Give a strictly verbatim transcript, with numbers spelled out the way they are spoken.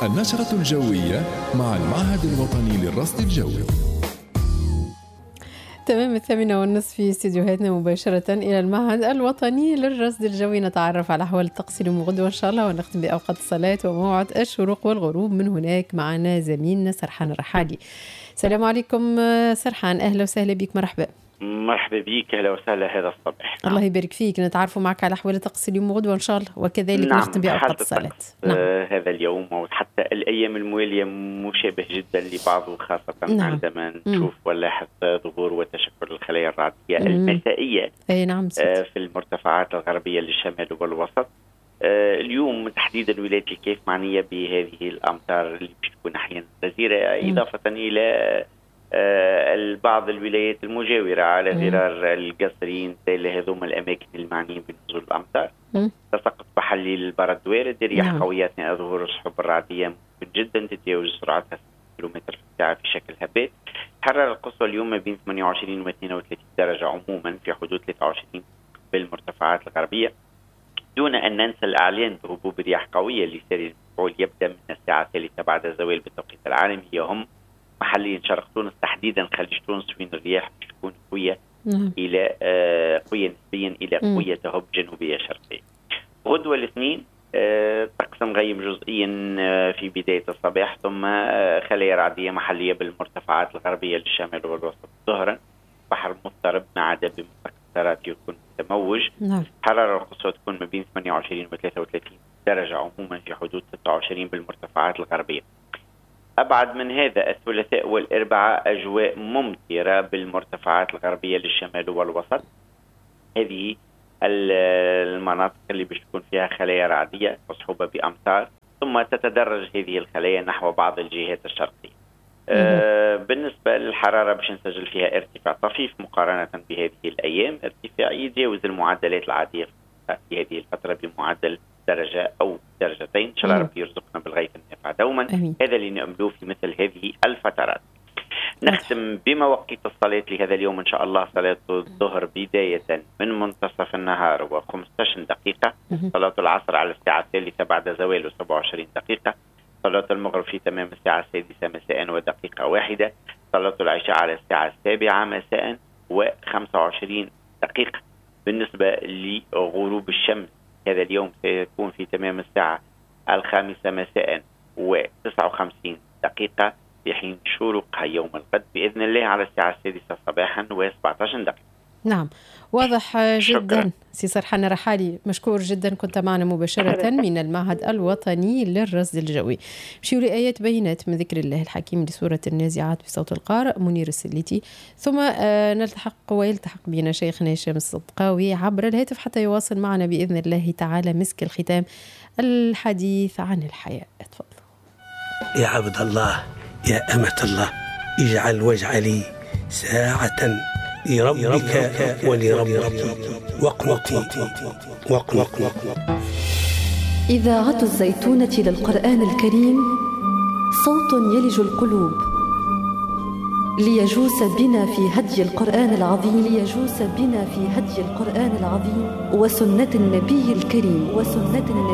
النشرة الجوية مع المعهد الوطني للرصد الجوي. تمام الثامنة والنصف في استديوهاتنا مباشرة إلى المعهد الوطني للرصد الجوي، نتعرف على أحوال الطقس اليوم وغدوة إن شاء الله، ونختم بأوقات الصلاة وموعد الشروق والغروب. من هناك معنا زميلنا سرحان الرحالي. السلام عليكم سرحان، أهلا وسهلا بك. مرحبا. مرحبا بك، أهلا وسهلا هذا الصباح. نعم. الله يبارك فيك، نتعرفوا معك على أحوال الطقس اليوم وغدوة إن شاء الله، وكذلك نعم. نختم بأوقات الصلاة. نعم. آه هذا اليوم وحتى الأيام الموالية مشابه جدا لبعض، وخاصة نعم. عندما نشوف ونلاحظ ظهور وتشكل الخلايا الرعدية مم. المسائية أي نعم آه في المرتفعات الغربية للشمال والوسط. آه اليوم تحديدا ولاية الكيف معنية بهذه الأمطار اللي باش تكون أحيانا غزيرة، إضافة إلى آه البعض الولايات المجاورة على غرار القصرين تالي هذوما الأماكن المعنيين بنزول الأمطار. تساقط بحليل البرد وارد، رياح نعم. قوية أثناء ظهور السحب الرعدية ممكن جدا تتجاوز سرعتها كيلومتر في الساعة في شكل هبات. الحرارة القصوى اليوم ما بين ثمانية وعشرين و اثنين وثلاثين درجة عموما في حدود ثلاثة وعشرين بالمرتفعات الغربية، دون أن ننسى الإعلان بهبوب رياح قوية لسير المفعول يبدأ من الساعة الثالثة بعد الزوال بالتوقيت العالمي. هم محليا شرق تونس تحديدا خليج تونس وين الرياح تكون قوية مم. إلى آه قوية نسبيا إلى قوية تهب جنوبية شرقية. غدوة الاثنين آه طقس مغيم جزئيا آه في بداية الصباح، ثم آه خلايا رعدية محلية بالمرتفعات الغربية للشمال والوسط ظهرا، بحر مضطرب ما عدا بمكسرات يكون متموج. نعم. حرارة القصوى تكون ما بين ثمانية وعشرين و ثلاثة وثلاثين درجة عموما في حدود ستة وعشرين بالمرتفعات الغربية. أبعد من هذا الثلاثاء والأربعاء أجواء ممطرة بالمرتفعات الغربية للشمال والوسط، هذه المناطق اللي باش تكون فيها خلايا رعدية مصحوبة بأمطار، ثم تتدرج هذه الخلايا نحو بعض الجهات الشرقية. آه بالنسبة للحرارة باش نسجل فيها ارتفاع طفيف مقارنة بهذه الأيام، ارتفاع يتجاوز المعدلات العادية في هذه الفترة بمعدل درجة أو درجتين. إن شاء الله ربي يرزقنا بالغيث النافع دوما. أمين. هذا اللي نأمله في مثل هذه الفترات. نختم بمواقيت الصلاة لهذا اليوم إن شاء الله. صلاة الظهر بداية من منتصف النهار وخمسة عشر دقيقة، صلاة العصر على الساعة الثالثة بعد زوال وسبعة وعشرين دقيقة، صلاة المغرب في تمام الساعة السادسة مساء ودقيقة واحدة، صلاة العشاء على الساعة السابعة مساء وخمسة وعشرين دقيقة. بالنسبة لغروب الشمس هذا اليوم سيكون في تمام الساعة الخامسة مساء وتسعة وخمسين دقيقة في حين شروقها يوم الغد بإذن الله على الساعة السادسة صباحا وسبعة عشر دقيقة. نعم، واضح جدا. سي سرحان الرحالي مشكور جدا، كنت معنا مباشرة من المعهد الوطني للرصد الجوي. مشيو لآيات بينات من ذكر الله الحكيم لسورة النازعات بصوت القارئ منير السليتي، ثم آه نلتحق ويلتحق بنا شيخنا هشام الصدقاوي عبر الهاتف حتى يواصل معنا بإذن الله تعالى مسك الختام الحديث عن الحياة. اتفضل. يا عبد الله، يا أمة الله، اجعل واجعلي ساعة لربك ولربك واقنتي واقنتي. إذاعة الزيتونة للقرآن الكريم، صوت يلج القلوب ليجوس بنا في هدي القرآن العظيم ليجوس بنا في هدي القرآن العظيم وسنة النبي الكريم وسنة النبي